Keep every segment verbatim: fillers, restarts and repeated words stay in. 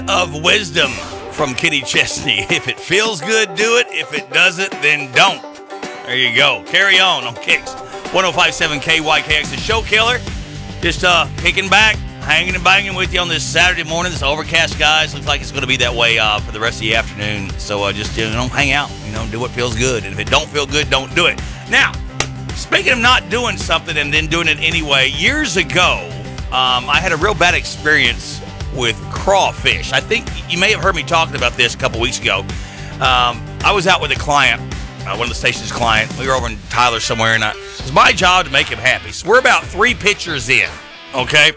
of wisdom from Kenny Chesney. If it feels good, do it. If it doesn't, then don't. There you go. Carry on on Kicks. one oh five point seven K Y K X, the show killer. Just uh, kicking back, hanging and banging with you on this Saturday morning. This overcast, guys. Looks like it's going to be that way uh, for the rest of the afternoon. So uh, just, you know, hang out. You know, do what feels good. And if it don't feel good, don't do it. Now, speaking of not doing something and then doing it anyway, years ago, um, I had a real bad experience with crawfish. I think you may have heard me talking about this a couple weeks ago. Um, I was out with a client, uh, one of the station's client. We were over in Tyler somewhere, and I, it was my job to make him happy. So we're about three pitchers in, okay?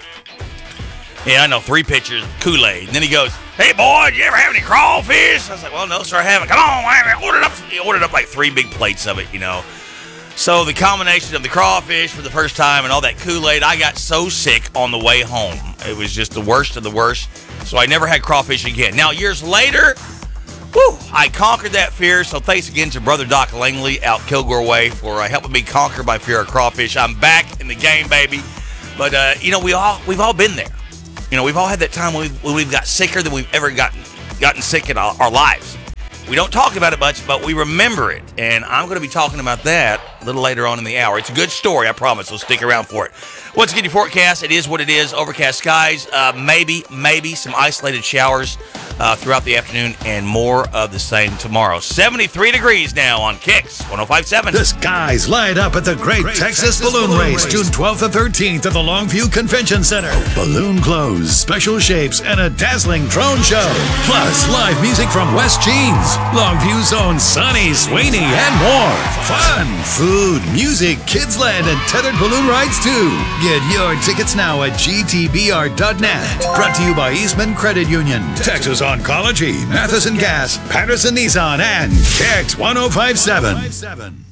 Yeah, I know, three pitchers of Kool-Aid. And then he goes, "Hey, boy, did you ever have any crawfish?" I was like, "Well, no, sir, I haven't." "Come on, man." I ordered up, he ordered up like three big plates of it, you know. So the combination of the crawfish for the first time and all that Kool-Aid, I got so sick on the way home. It was just the worst of the worst. So I never had crawfish again. Now, years later, whew, I conquered that fear. So thanks again to Brother Doc Langley out Kilgore Way for uh, helping me conquer my fear of crawfish. I'm back in the game, baby. But, uh, you know, we all, we've all been there. You know, we've all had that time when we've, when we've got sicker than we've ever gotten, gotten sick in our, our lives. We don't talk about it much, but we remember it. And I'm going to be talking about that a little later on in the hour. It's a good story, I promise. So stick around for it. Once again, your forecast, it is what it is. Overcast skies, uh, maybe, maybe some isolated showers uh, throughout the afternoon, and more of the same tomorrow. seventy-three degrees now on Kicks one oh five point seven. The skies light up at the Great, Great Texas, Texas Balloon, Balloon Race, Race, June twelfth and thirteenth at the Longview Convention Center. Balloon clothes, special shapes, and a dazzling drone show. Plus, live music from West Jeans, Longview's own Sonny Sweeney, and more. Fun, food, music, kids land, and tethered balloon rides too. Get your tickets now at G T B R dot net. Brought to you by Eastman Credit Union, Texas Oncology, Matheson Gas, Patterson Nissan, and Kicks one oh five point seven.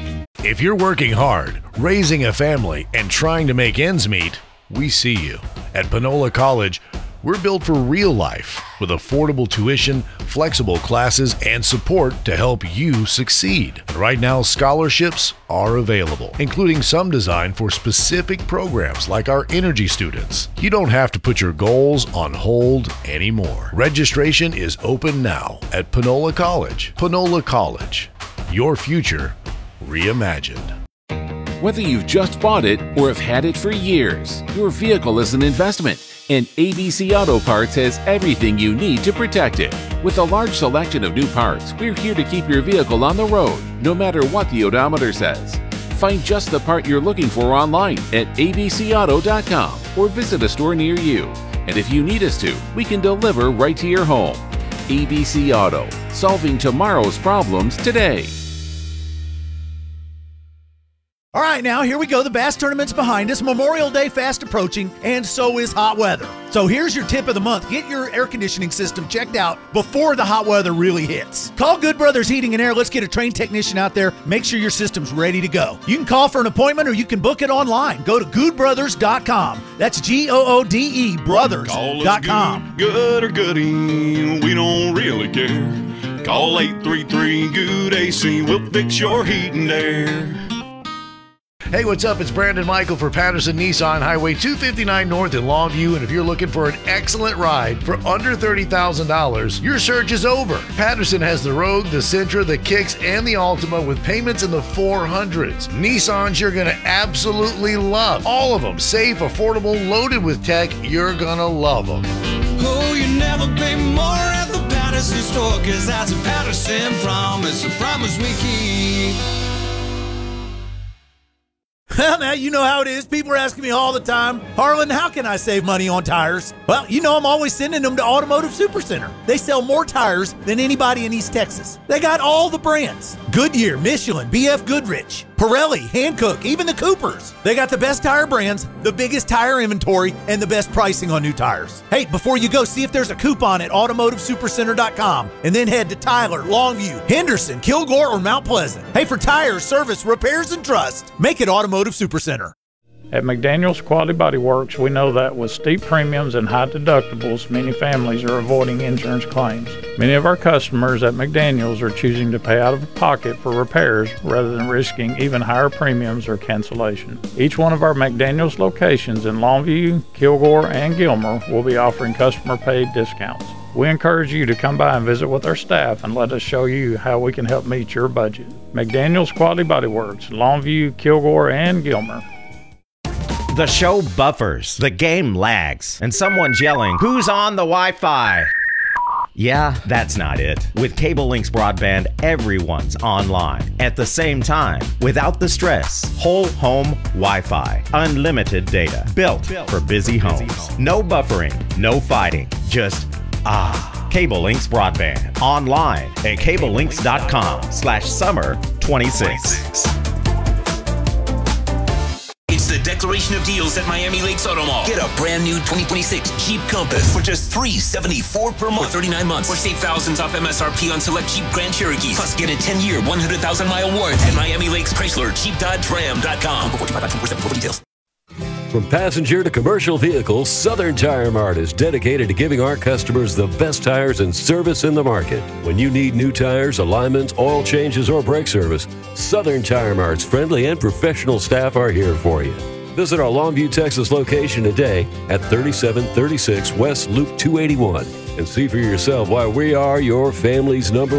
If you're working hard, raising a family, and trying to make ends meet, we see you. At Panola College, we're built for real life with affordable tuition, flexible classes, and support to help you succeed. Right now, scholarships are available, including some designed for specific programs like our energy students. You don't have to put your goals on hold anymore. Registration is open now at Panola College. Panola College, your future reimagined. Whether you've just bought it or have had it for years, your vehicle is an investment. And A B C Auto Parts has everything you need to protect it. With a large selection of new parts, we're here to keep your vehicle on the road, no matter what the odometer says. Find just the part you're looking for online at A B C auto dot com or visit a store near you. And if you need us to, we can deliver right to your home. A B C Auto, solving tomorrow's problems today. All right, now here we go. The bass tournament's behind us. Memorial Day fast approaching, and so is hot weather. So here's your tip of the month. Get your air conditioning system checked out before the hot weather really hits. Call Good Brothers Heating and Air. Let's get a trained technician out there. Make sure your system's ready to go. You can call for an appointment or you can book it online. Go to good brothers dot com. That's G O O D E brothers dot com. Good, good or goody, we don't really care. Call eight three three, good A C. We'll fix your heat and air. Hey, what's up? It's Brandon Michael for Patterson Nissan, Highway two fifty-nine North in Longview, and if you're looking for an excellent ride for under thirty thousand dollars, your search is over. Patterson has the Rogue, the Sentra, the Kicks, and the Altima with payments in the four hundreds. Nissans you're going to absolutely love. All of them safe, affordable, loaded with tech. You're going to love them. Oh, you never pay more at the Patterson store, because that's a Patterson promise, a promise we keep. Well, now you know how it is. People are asking me all the time, Harlan, how can I save money on tires? Well, you know I'm always sending them to Automotive Supercenter. They sell more tires than anybody in East Texas. They got all the brands. Goodyear, Michelin, B F Goodrich, Pirelli, Hankook, even the Coopers. They got the best tire brands, the biggest tire inventory, and the best pricing on new tires. Hey, before you go, see if there's a coupon at automotive supercenter dot com and then head to Tyler, Longview, Henderson, Kilgore, or Mount Pleasant. Hey, for tires, service, repairs, and trust, make it Automotive Supercenter. At McDaniels Quality Body Works, we know that with steep premiums and high deductibles, many families are avoiding insurance claims. Many of our customers at McDaniels are choosing to pay out of pocket for repairs rather than risking even higher premiums or cancellation. Each one of our McDaniels locations in Longview, Kilgore, and Gilmer will be offering customer-paid discounts. We encourage you to come by and visit with our staff and let us show you how we can help meet your budget. McDaniels Quality Body Works, Longview, Kilgore, and Gilmer. The show buffers, the game lags, and someone's yelling, "Who's on the Wi-Fi?" Yeah, that's not it. With Cable Links Broadband, everyone's online at the same time, without the stress. Whole home Wi-Fi, unlimited data, built for busy homes. No buffering, no fighting, just ah. Cable Links Broadband, online at cablelinks.com slash summer 26. It's the declaration of deals at Miami Lakes Auto Mall. Get a brand new twenty twenty-six Jeep Compass for just three hundred seventy-four dollars per month for thirty-nine months. Or save thousands off M S R P on select Jeep Grand Cherokees. Plus, get a ten-year, one hundred thousand mile warranty at Miami Lakes Chrysler Jeep Dodge Ram dot com. For details. From passenger to commercial vehicles, Southern Tire Mart is dedicated to giving our customers the best tires and service in the market. When you need new tires, alignments, oil changes, or brake service, Southern Tire Mart's friendly and professional staff are here for you. Visit our Longview, Texas location today at thirty-seven thirty-six West Loop two eighty-one and see for yourself why we are your family's number